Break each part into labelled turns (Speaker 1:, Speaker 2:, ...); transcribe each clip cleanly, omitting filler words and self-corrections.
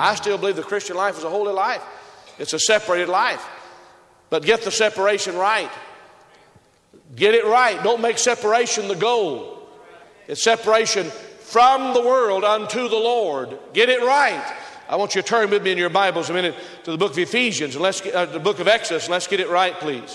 Speaker 1: I still believe the Christian life is a holy life. It's a separated life. But get the separation right. Get it right. Don't make separation the goal. It's separation from the world unto the Lord. Get it right. I want you to turn with me in your Bibles a minute to the book of Ephesians and the book of Exodus. Let's get it right, please.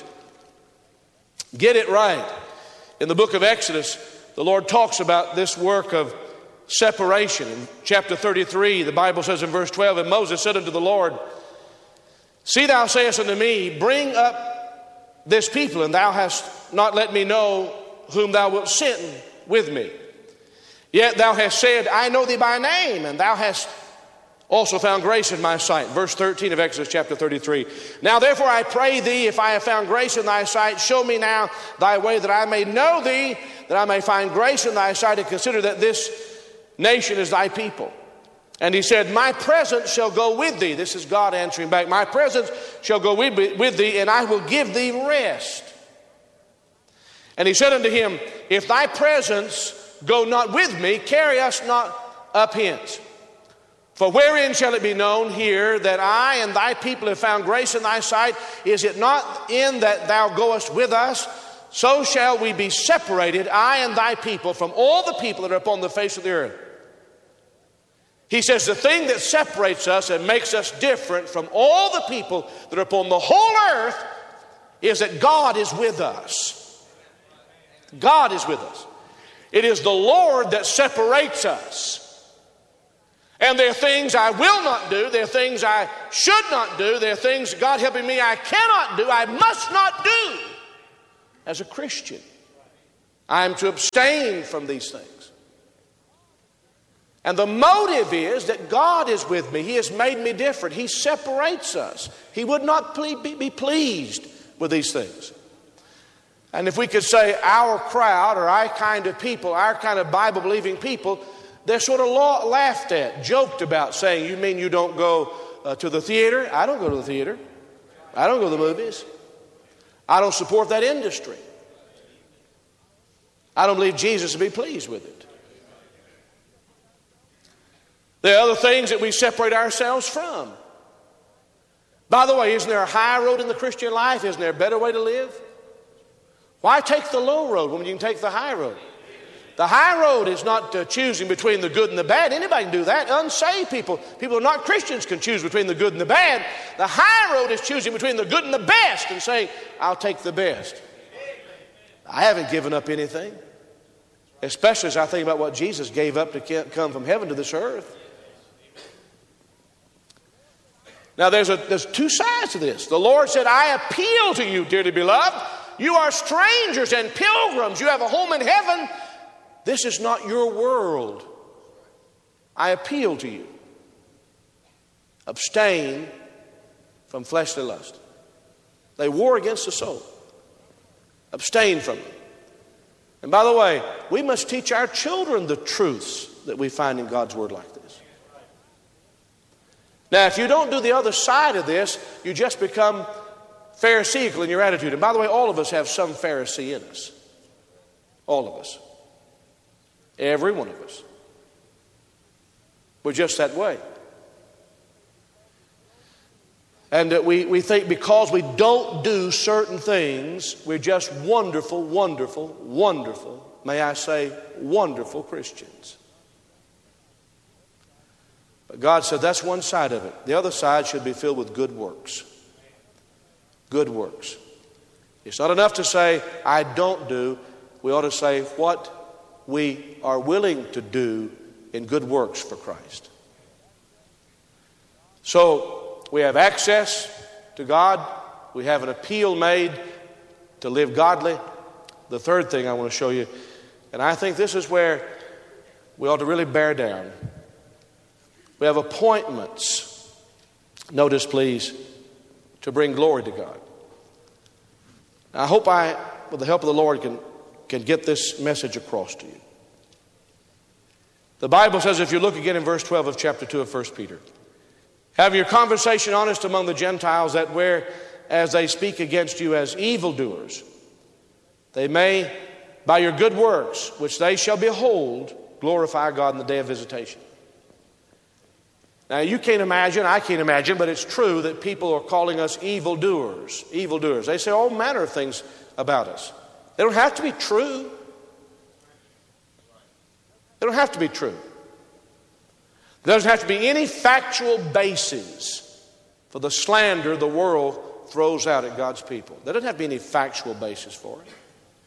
Speaker 1: Get it right. In the book of Exodus, the Lord talks about this work of separation. In chapter 33, the Bible says in verse 12, and Moses said unto the Lord, see, thou sayest unto me, bring up this people, and thou hast not let me know whom thou wilt send with me. Yet thou hast said, I know thee by name, and thou hast also found grace in my sight. Verse 13 of Exodus chapter 33. Now therefore I pray thee, if I have found grace in thy sight, show me now thy way, that I may know thee, that I may find grace in thy sight, and consider that this nation is thy people. And he said, my presence shall go with thee. This is God answering back. My presence shall go with thee, and I will give thee rest. And he said unto him, if thy presence go not with me, carry us not up hence. For wherein shall it be known here that I and thy people have found grace in thy sight? Is it not in that thou goest with us? So shall we be separated, I and thy people, from all the people that are upon the face of the earth. He says the thing that separates us and makes us different from all the people that are upon the whole earth is that God is with us. God is with us. It is the Lord that separates us. And there are things I will not do. There are things I should not do. There are things, God helping me, I cannot do. I must not do. As a Christian, I am to abstain from these things. And the motive is that God is with me. He has made me different. He separates us. He would not be pleased with these things. And if we could say our crowd or our kind of people, our kind of Bible-believing people, they're sort of laughed at, joked about, saying, you mean you don't go to the theater? I don't go to the theater. I don't go to the movies. I don't support that industry. I don't believe Jesus will be pleased with it. There are other things that we separate ourselves from. By the way, isn't there a high road in the Christian life? Isn't there a better way to live? Why take the low road when you can take the high road? The high road is not choosing between the good and the bad. Anybody can do that. Unsaved people, people who are not Christians, can choose between the good and the bad. The high road is choosing between the good and the best and saying, I'll take the best. I haven't given up anything, especially as I think about what Jesus gave up to come from heaven to this earth. Now there's two sides to this. The Lord said, I appeal to you, dearly beloved. You are strangers and pilgrims. You have a home in heaven. This is not your world. I appeal to you. Abstain from fleshly lust. They war against the soul. Abstain from them. And by the way, we must teach our children the truths that we find in God's Word like this. Now, if you don't do the other side of this, you just become Pharisaical in your attitude. And by the way, all of us have some Pharisee in us. All of us. Every one of us. We're just that way. And we think because we don't do certain things, we're just wonderful, wonderful, wonderful, may I say, wonderful Christians. But God said that's one side of it. The other side should be filled with good works. Good works. It's not enough to say, I don't do. We ought to say what we are willing to do in good works for Christ. So we have access to God. We have an appeal made to live godly. The third thing I want to show you, and I think this is where we ought to really bear down. We have appointments, notice please, to bring glory to God. I hope I, with the help of the Lord, can get this message across to you. The Bible says, if you look again in verse 12 of chapter 2 of 1 Peter, have your conversation honest among the Gentiles, that whereas they speak against you as evildoers, they may, by your good works, which they shall behold, glorify God in the day of visitation. Now, you can't imagine, I can't imagine, but it's true that people are calling us evildoers. Evildoers. They say all manner of things about us. They don't have to be true. They don't have to be true. There doesn't have to be any factual basis for the slander the world throws out at God's people. There doesn't have to be any factual basis for it.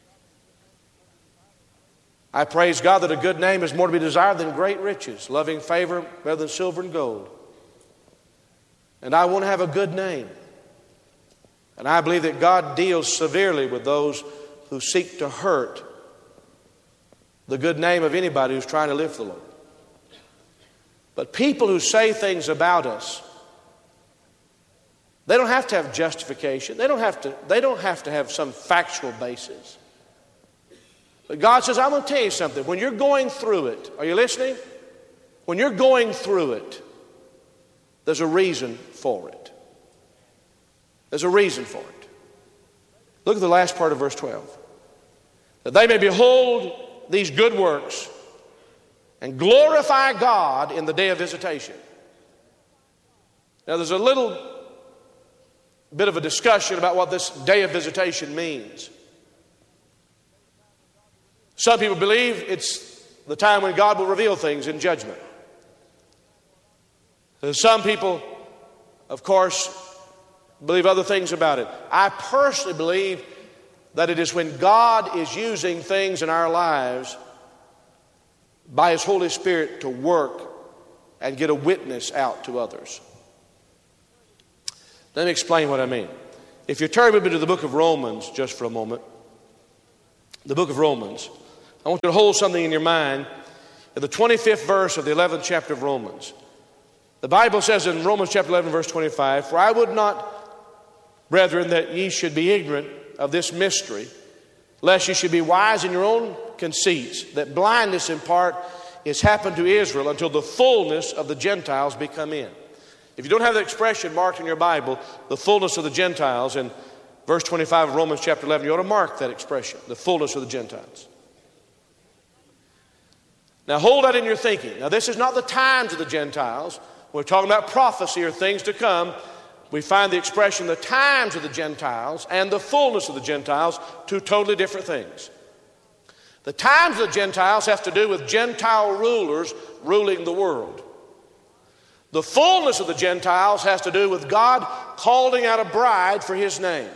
Speaker 1: I praise God that a good name is more to be desired than great riches, loving favor better than silver and gold. And I want to have a good name. And I believe that God deals severely with those who seek to hurt the good name of anybody who's trying to live for the Lord. But people who say things about us, they don't have to have justification. They don't have to have some factual basis. But God says, I'm going to tell you something. When you're going through it, are you listening? When you're going through it, there's a reason for it. There's a reason for it. Look at the last part of verse 12. That they may behold these good works and glorify God in the day of visitation. Now there's a little bit of a discussion about what this day of visitation means. Some people believe it's the time when God will reveal things in judgment. Some people, of course, believe other things about it. I personally believe that it is when God is using things in our lives by His Holy Spirit to work and get a witness out to others. Let me explain what I mean. If you turn with me to the book of Romans just for a moment, the book of Romans, I want you to hold something in your mind. In the 25th verse of the 11th chapter of Romans, the Bible says in Romans chapter 11 verse 25, For I would not, brethren, that ye should be ignorant of this mystery, lest ye should be wise in your own conceits, that blindness in part is happened to Israel until the fullness of the Gentiles be come in. If you don't have the expression marked in your Bible, the fullness of the Gentiles, in verse 25 of Romans chapter 11, you ought to mark that expression, the fullness of the Gentiles. Now hold that in your thinking. Now this is not the times of the Gentiles. We're talking about prophecy or things to come. We find the expression the times of the Gentiles and the fullness of the Gentiles, two totally different things. The times of the Gentiles have to do with Gentile rulers ruling the world. The fullness of the Gentiles has to do with God calling out a bride for His name.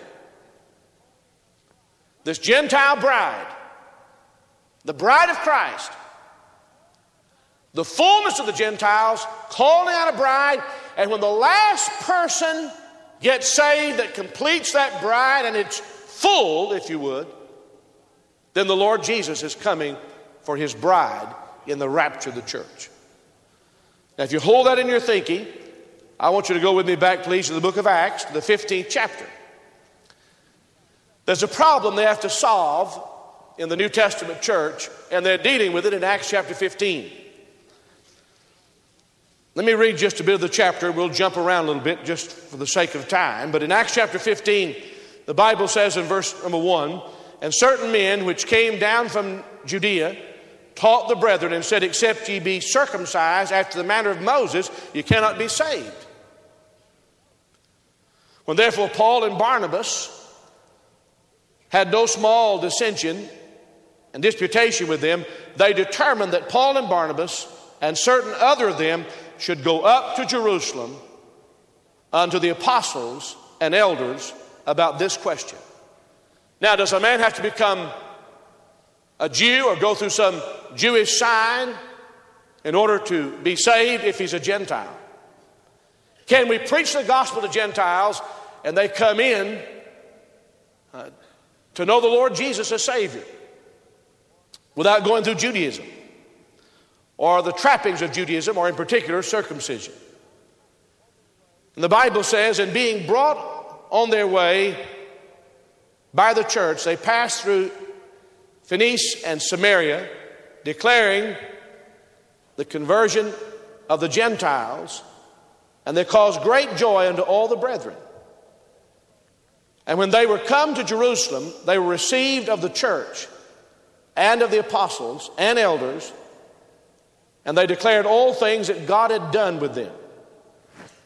Speaker 1: This Gentile bride, the bride of Christ, the fullness of the Gentiles calling out a bride, and when the last person gets saved that completes that bride and it's full, if you would, then the Lord Jesus is coming for His bride in the rapture of the church. Now, if you hold that in your thinking, I want you to go with me back, please, to the book of Acts, to the 15th chapter. There's a problem they have to solve in the New Testament church, and they're dealing with it in Acts chapter 15. Let me read just a bit of the chapter. We'll jump around a little bit just for the sake of time. But in Acts chapter 15, the Bible says in verse number 1, And certain men which came down from Judea taught the brethren and said, Except ye be circumcised after the manner of Moses, ye cannot be saved. When therefore Paul and Barnabas had no small dissension and disputation with them, they determined that Paul and Barnabas and certain other of them should go up to Jerusalem unto the apostles and elders about this question. Now, does a man have to become a Jew or go through some Jewish sign in order to be saved if he's a Gentile? Can we preach the gospel to Gentiles and they come in to know the Lord Jesus as Savior without going through Judaism or the trappings of Judaism, or in particular circumcision? And the Bible says, and being brought on their way by the church, they passed through Phoenicia and Samaria, declaring the conversion of the Gentiles, and they caused great joy unto all the brethren. And when they were come to Jerusalem, they were received of the church and of the apostles and elders, and they declared all things that God had done with them.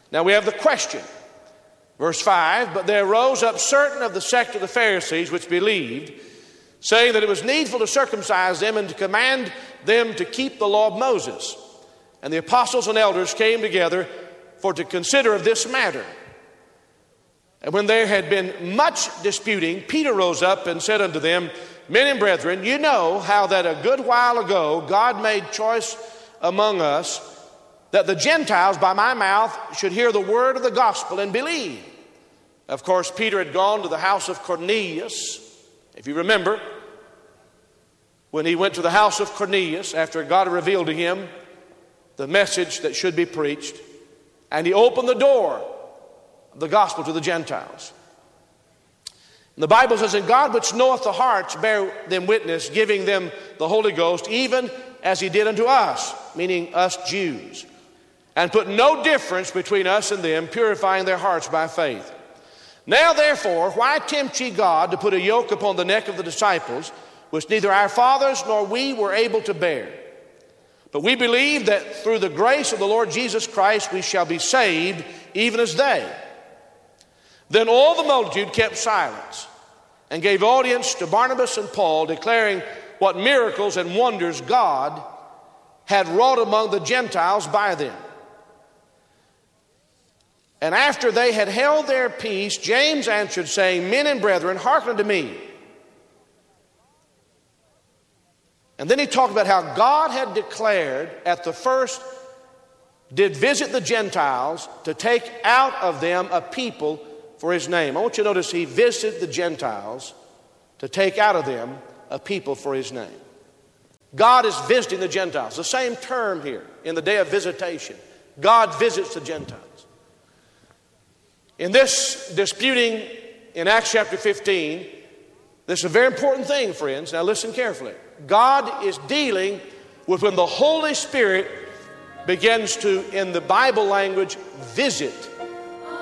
Speaker 1: Now we have the question. Verse 5, but there rose up certain of the sect of the Pharisees which believed, saying that it was needful to circumcise them and to command them to keep the law of Moses. And the apostles and elders came together for to consider of this matter. And when there had been much disputing, Peter rose up and said unto them, Men and brethren, you know how that a good while ago God made choice among us that the Gentiles by my mouth should hear the word of the gospel and believe. Of course, Peter had gone to the house of Cornelius. If you remember, when he went to the house of Cornelius after God had revealed to him the message that should be preached, and he opened the door of the gospel to the Gentiles. And the Bible says, and God which knoweth the hearts bear them witness, giving them the Holy Ghost, even as he did unto us, meaning us Jews, and put no difference between us and them, purifying their hearts by faith. Now therefore, why tempt ye God to put a yoke upon the neck of the disciples, which neither our fathers nor we were able to bear? But we believe that through the grace of the Lord Jesus Christ we shall be saved, even as they. Then all the multitude kept silence, and gave audience to Barnabas and Paul, declaring what miracles and wonders God had wrought among the Gentiles by them. And after they had held their peace, James answered, saying, Men and brethren, hearken unto me. And then he talked about how God had declared at the first did visit the Gentiles to take out of them a people for his name. I want you to notice he visited the Gentiles to take out of them a people for his name. God is visiting the Gentiles. The same term here in the day of visitation. God visits the Gentiles. In this disputing in Acts chapter 15, this is a very important thing, friends. Now listen carefully. God is dealing with when the Holy Spirit begins to, in the Bible language, visit